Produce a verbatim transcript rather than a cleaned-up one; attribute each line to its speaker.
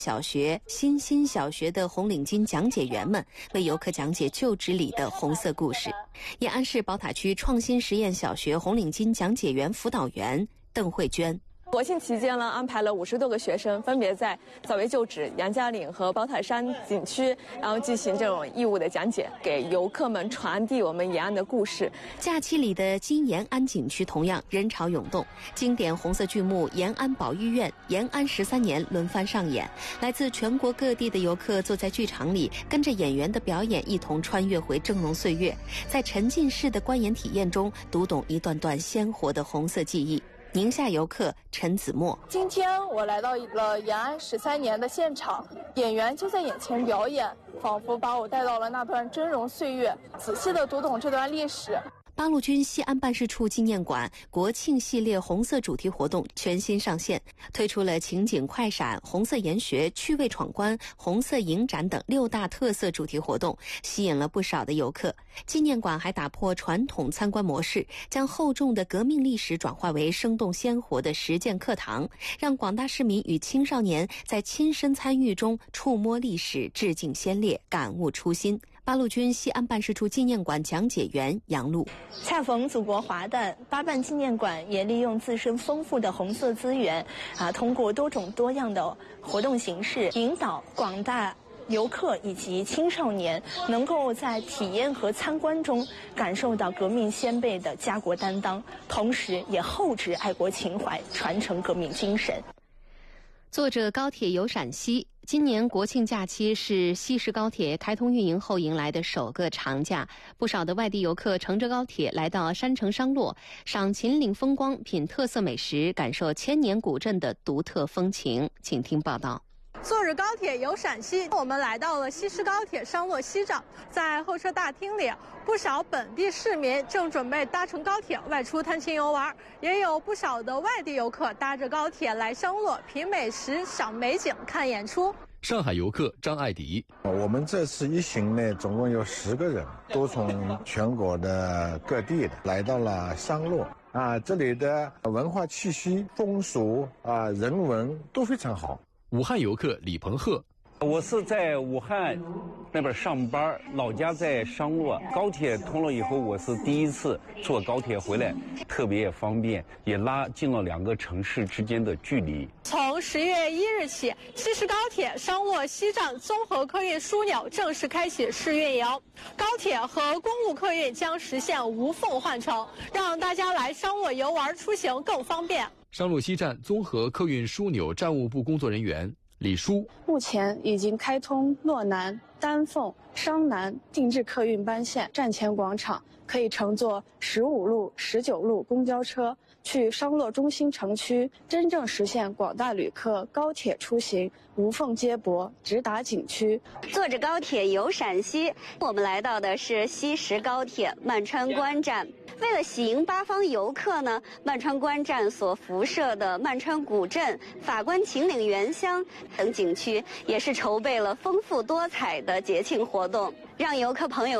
Speaker 1: 小学、新兴小学的红领巾讲解员们为游客讲解旧址里的红色故事。延安市宝塔区创新实验小学红领巾讲解员辅导员邓慧娟。
Speaker 2: 国庆期间呢，安排了五十多个学生，分别在早为旧址杨家岭和宝塔山景区，然后进行这种义务的讲解，给游客们传递我们延安的故事。
Speaker 1: 假期里的金延安景区同样人潮涌动，经典红色剧目《延安保育院》《延安十三年》轮番上演，来自全国各地的游客坐在剧场里，跟着演员的表演一同穿越回峥嵘岁月，在沉浸式的观演体验中读懂一段段鲜活的红色记忆。宁夏游客陈子墨，
Speaker 3: 今天我来到了延安十三年的现场，演员就在眼前表演，仿佛把我带到了那段峥嵘岁月，仔细地读懂这段历史。
Speaker 1: 八路军西安办事处纪念馆国庆系列红色主题活动全新上线，推出了情景快闪、红色研学、趣味闯关、红色影展等六大特色主题活动，吸引了不少的游客。纪念馆还打破传统参观模式，将厚重的革命历史转化为生动鲜活的实践课堂，让广大市民与青少年在亲身参与中触摸历史、致敬先烈、感悟初心。八路军西安办事处纪念馆讲解员杨璐，
Speaker 4: 恰逢祖国华诞，八办纪念馆也利用自身丰富的红色资源，啊，通过多种多样的活动形式，引导广大游客以及青少年能够在体验和参观中感受到革命先辈的家国担当，同时也厚植爱国情怀，传承革命精神。
Speaker 1: 坐着高铁游陕西。今年国庆假期是西石高铁开通运营后迎来的首个长假，不少的外地游客乘着高铁来到山城商洛，赏秦岭风光，品特色美食，感受千年古镇的独特风情。请听报道。
Speaker 5: 坐着高铁游陕西，我们来到了西石高铁商洛西站，在候车大厅里，不少本地市民正准备搭乘高铁外出探亲游玩，也有不少的外地游客搭着高铁来商洛品美食、赏美景、看演出。
Speaker 6: 上海游客张爱迪，
Speaker 7: 我们这次一行呢，总共有十个人，都从全国的各地的来到了商洛啊，这里的文化气息、风俗啊、人文都非常好。
Speaker 6: 武汉游客李鹏鹤，
Speaker 8: 我是在武汉那边上班，老家在商洛。高铁通了以后，我是第一次坐高铁回来，特别方便，也拉近了两个城市之间的距离。
Speaker 5: 从十月一日起，西石高铁商洛西站综合客运枢纽正式开启试运营，高铁和公路客运将实现无缝换乘，让大家来商洛游玩出行更方便。
Speaker 6: 商洛西站综合客运枢纽站务部工作人员李舒，
Speaker 3: 目前已经开通洛南、丹凤、商南定制客运班线，站前广场可以乘坐十五路、十九路公交车去商洛中心城区，真正实现广大旅客高铁出行无缝接驳，直达景区。
Speaker 9: 坐着高铁游陕西，我们来到的是西石高铁曼川关站。为了喜迎八方游客呢，曼川关站所辐射的曼川古镇、法官秦岭原乡等景区，也是筹备了丰富多彩的节庆活动，让游客朋友